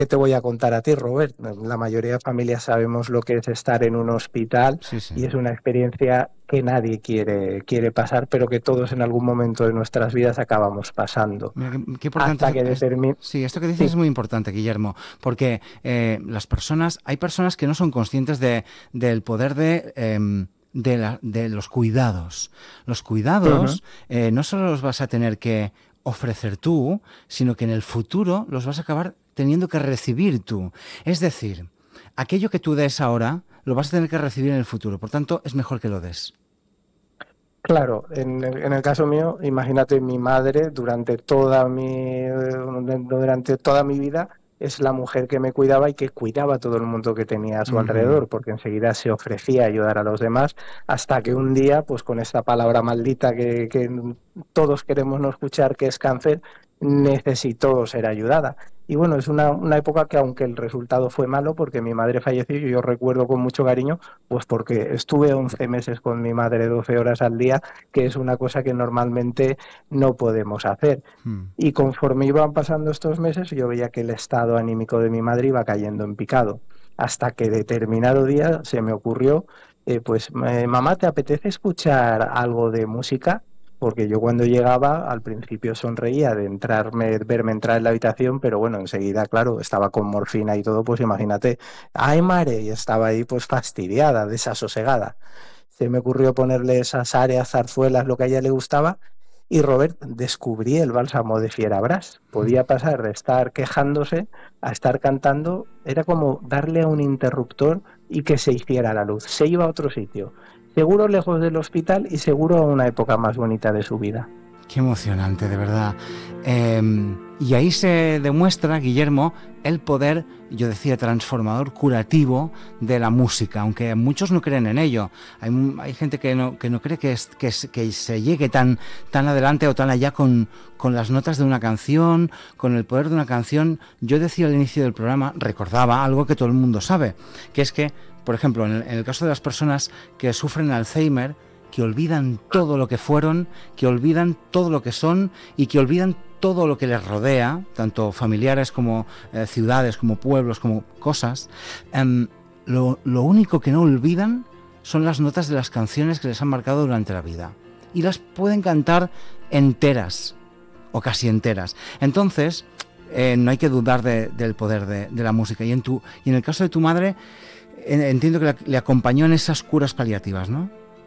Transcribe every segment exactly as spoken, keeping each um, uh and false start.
¿Qué te voy a contar a ti, Robert? La mayoría de familias sabemos lo que es estar en un hospital Sí, sí. y es una experiencia que nadie quiere, quiere pasar, pero que todos en algún momento de nuestras vidas acabamos pasando. Mira, qué, qué importante Hasta es, que es- determine... sí, esto que dices Sí, es muy importante, Guillermo, porque eh, las personas, hay personas que no son conscientes de, del poder de, em, de, la- de los cuidados. Los ujú, cuidados eh, no solo los vas a tener que ofrecer tú, sino que en el futuro los vas a acabar teniendo que recibir tú. Es decir, aquello que tú des ahora lo vas a tener que recibir en el futuro. Por tanto, es mejor que lo des. claro, en el, en el caso mío, imagínate mi madre durante toda mi, durante toda mi vida es la mujer que me cuidaba y que cuidaba a todo el mundo que tenía a su Ujú. alrededor, porque enseguida se ofrecía a ayudar a los demás, hasta que un día, pues con esta palabra maldita que, que todos queremos no escuchar, que es cáncer, necesitó ser ayudada. Y bueno, es una, una época que aunque el resultado fue malo, porque mi madre falleció, y yo recuerdo con mucho cariño, pues porque estuve once meses con mi madre doce horas al día, que es una cosa que normalmente no podemos hacer. Mm. Y conforme iban pasando estos meses, yo veía que el estado anímico de mi madre iba cayendo en picado. Hasta que determinado día se me ocurrió, eh, pues, eh, mamá, ¿te apetece escuchar algo de música? Porque yo cuando llegaba, al principio sonreía de entrarme, verme entrar en la habitación, pero bueno, enseguida, claro, estaba con morfina y todo, pues imagínate, ay, Mare, y estaba ahí pues fastidiada, desasosegada. Se me ocurrió ponerle esas áreas, zarzuelas, lo que a ella le gustaba, y Robert, descubrí el bálsamo de Fierabras. Podía pasar de estar quejándose a estar cantando, era como darle a un interruptor y que se hiciera la luz. Se iba a otro sitio, seguro lejos del hospital y seguro a una época más bonita de su vida. Qué emocionante, de verdad. Eh, y ahí se demuestra, Guillermo, el poder, yo decía, transformador, curativo de la música, aunque muchos no creen en ello. Hay, hay gente que no, que no cree que, es, que, es, que se llegue tan, tan adelante o tan allá con, con las notas de una canción, con el poder de una canción. Yo decía al inicio del programa, recordaba algo que todo el mundo sabe, que es que, por ejemplo, en el, en el caso de las personas que sufren Alzheimer, que olvidan todo lo que fueron, que olvidan todo lo que son y que olvidan todo lo que les rodea, tanto familiares como eh, ciudades, como pueblos, como cosas. Eh, lo, lo único que no olvidan son las notas de las canciones que les han marcado durante la vida. Y las pueden cantar enteras, o casi enteras. Entonces, eh, no hay que dudar de, del poder de, de la música. Y en, tu, y en el caso de tu madre, eh, entiendo que la, le acompañó en esas curas paliativas, ¿no?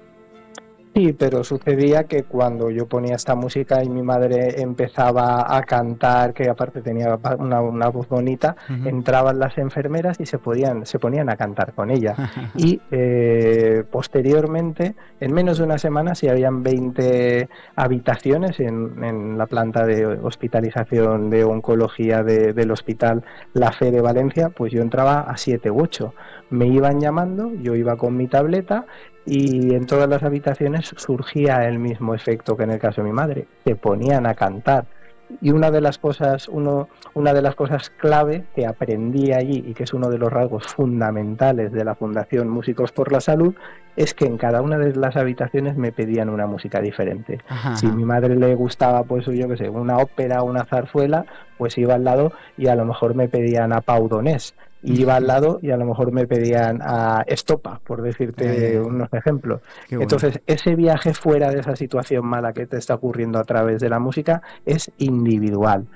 Sí, pero sucedía que cuando yo ponía esta música y mi madre empezaba a cantar, que aparte tenía una, una voz bonita, Uh-huh. entraban las enfermeras y se, podían, se ponían a cantar con ella. Y eh, posteriormente, en menos de una semana, si habían veinte habitaciones en, en la planta de hospitalización de oncología de, del hospital La Fe de Valencia, pues yo entraba a siete u ocho. Me iban llamando, yo iba con mi tableta y en todas las habitaciones surgía el mismo efecto que en el caso de mi madre, se ponían a cantar. Y una de las cosas, uno, una de las cosas clave que aprendí allí y que es uno de los rasgos fundamentales de la Fundación Músicos por la Salud es que en cada una de las habitaciones me pedían una música diferente. Ajá, Si a ajá. mi madre le gustaba, pues yo qué sé, una ópera o una zarzuela, pues iba al lado y a lo mejor me pedían a Pau Donés, y iba al lado y a lo mejor me pedían a Estopa, por Ya, ya, decirte ya. unos ejemplos. Qué bueno. Entonces, ese viaje fuera de esa situación mala que te está ocurriendo a través de la música es individual.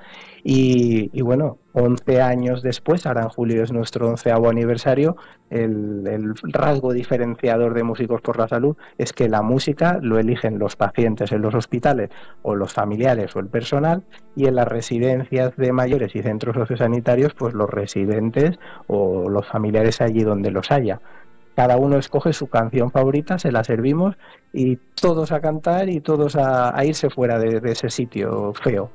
Y, y bueno, once años después, ahora en julio es nuestro onceavo aniversario, el, el rasgo diferenciador de Músicos por la Salud es que la música lo eligen los pacientes en los hospitales o los familiares o el personal, y en las residencias de mayores y centros sociosanitarios, pues los residentes o los familiares allí donde los haya. Cada uno escoge su canción favorita, se la servimos y todos a cantar y todos a, a irse fuera de, de ese sitio feo.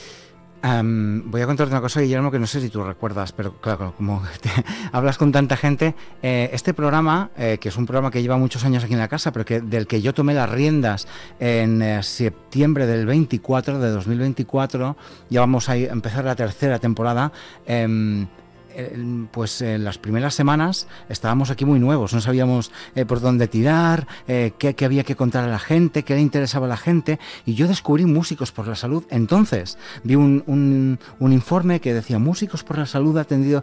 Um, voy a contarte una cosa, Guillermo, que no sé si tú recuerdas, pero claro, como te, hablas con tanta gente, eh, este programa, eh, que es un programa que lleva muchos años aquí en la casa, pero que del que yo tomé las riendas en eh, septiembre del veinticuatro, de dos mil veinticuatro, ya vamos a empezar la tercera temporada. Eh, eh, pues en las primeras semanas estábamos aquí muy nuevos, no sabíamos eh, por dónde tirar, eh, qué, qué había que contar a la gente, qué le interesaba a la gente, y yo descubrí Músicos por la Salud. Entonces vi un, un, un informe que decía Músicos por la Salud ha atendido